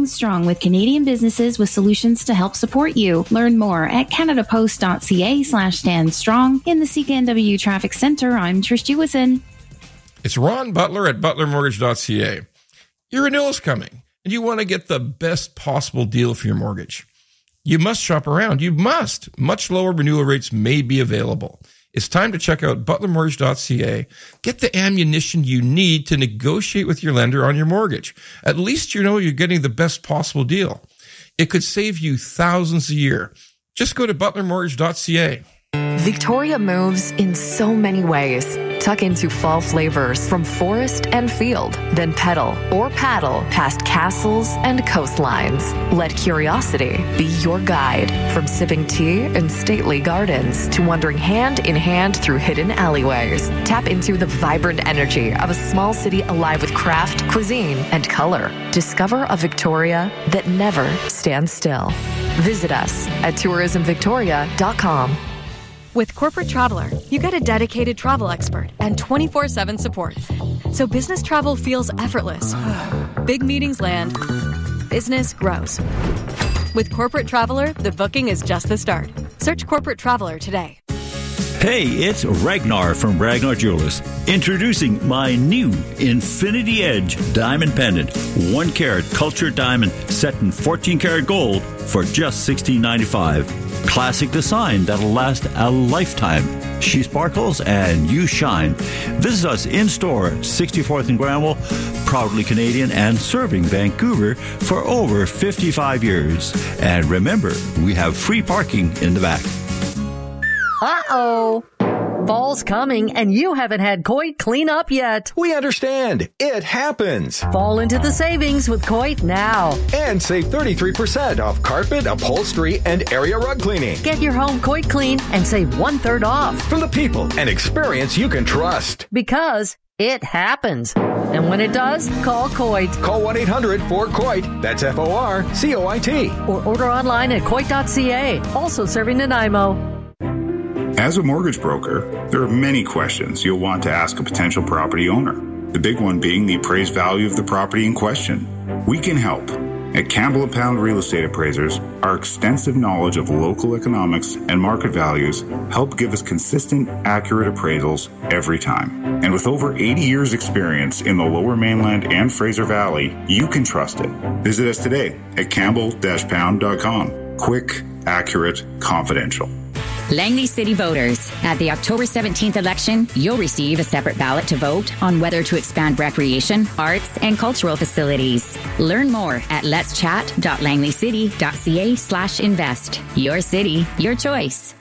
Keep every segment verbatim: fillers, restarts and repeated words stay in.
Strong with Canadian businesses with solutions to help support you. Learn more at canadapost.ca slash stand strong. In the C K N W Traffic Center, I'm Trish Jewison. It's Ron Butler at butler mortgage dot c a. Your renewal is coming, and you want to get the best possible deal for your mortgage. You must shop around. You must. Much lower renewal rates may be available. It's time to check out butler mortgage dot c a. Get the ammunition you need to negotiate with your lender on your mortgage. At least you know you're getting the best possible deal. It could save you thousands a year. Just go to butler mortgage dot c a. Victoria moves in so many ways. Tuck into fall flavors from forest and field, then pedal or paddle past castles and coastlines. Let curiosity be your guide, from sipping tea in stately gardens to wandering hand in hand through hidden alleyways. Tap into the vibrant energy of a small city alive with craft, cuisine, and color. Discover a Victoria that never stands still. Visit us at tourism victoria dot com. With Corporate Traveler, you get a dedicated travel expert and twenty-four seven support. So business travel feels effortless. Big meetings land. Business grows. With Corporate Traveler, the booking is just the start. Search Corporate Traveler today. Hey, it's Ragnar from Ragnar Jewelers. Introducing my new Infinity Edge diamond pendant. One carat cultured diamond set in fourteen karat gold for just sixteen ninety-five. Classic design that'll last a lifetime. She sparkles and you shine. Visit us in store, sixty-fourth and Granville, proudly Canadian and serving Vancouver for over fifty-five years. And remember, we have free parking in the back. Uh-oh. Fall's coming, and you haven't had Coit clean up yet. We understand. It happens. Fall into the savings with Coit now. And save thirty-three percent off carpet, upholstery, and area rug cleaning. Get your home Coit clean and save one-third off. From the people and experience you can trust. Because it happens. And when it does, call Coit. Call one eight hundred four C O I T. That's F O R C O I T. Or order online at coit dot c a. Also serving Nanaimo. As a mortgage broker, there are many questions you'll want to ask a potential property owner. The big one being the appraised value of the property in question. We can help. At Campbell and Pound Real Estate Appraisers, our extensive knowledge of local economics and market values help give us consistent, accurate appraisals every time. And with over eighty years experience in the Lower Mainland and Fraser Valley, you can trust it. Visit us today at campbell dash pound dot com. Quick, accurate, confidential. Langley City voters, at the October seventeenth election, you'll receive a separate ballot to vote on whether to expand recreation, arts, and cultural facilities. Learn more at letschat dot langley city dot c a slash invest. Your city, your choice.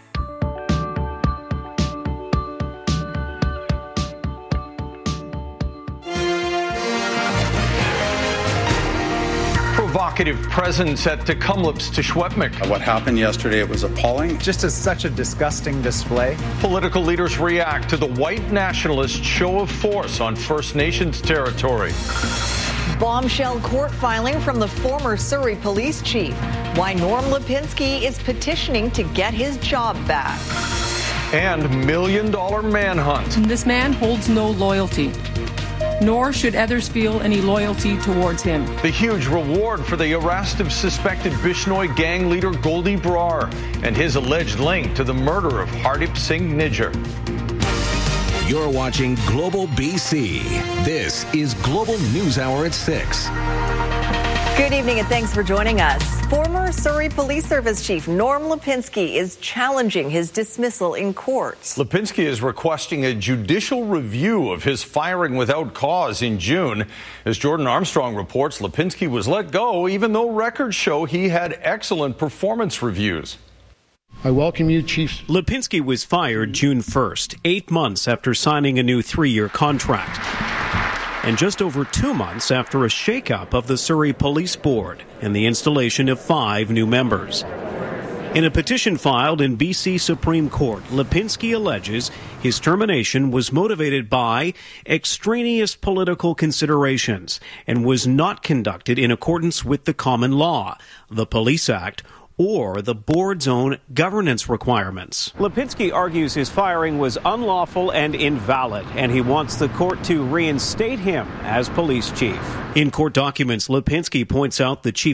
Provocative presence at Tecumlip's Teshwetmik. What happened yesterday, it was appalling. Just as such a disgusting display. Political leaders react to the white nationalist show of force on First Nations territory. Bombshell court filing from the former Surrey police chief. Why Norm Lipinski is petitioning to get his job back. And million dollar manhunt. This man holds no loyalty, nor should others feel any loyalty towards him. The huge reward for the arrest of suspected Bishnoi gang leader Goldie Brar and his alleged link to the murder of Hardip Singh Nijjar. You're watching Global B C. This is Global News Hour at six. Good evening and thanks for joining us. Former Surrey Police Service Chief Norm Lipinski is challenging his dismissal in court. Lipinski is requesting a judicial review of his firing without cause in June. As Jordan Armstrong reports, Lipinski was let go even though records show he had excellent performance reviews. I welcome you, Chief. Lipinski was fired June first, eight months after signing a new three-year contract. And just over two months after a shakeup of the Surrey Police Board and the installation of five new members. In a petition filed in B C Supreme Court, Lipinski alleges his termination was motivated by extraneous political considerations and was not conducted in accordance with the common law, the Police Act, or the board's own governance requirements. Lipinski argues his firing was unlawful and invalid, and he wants the court to reinstate him as police chief. In court documents, Lipinski points out the chief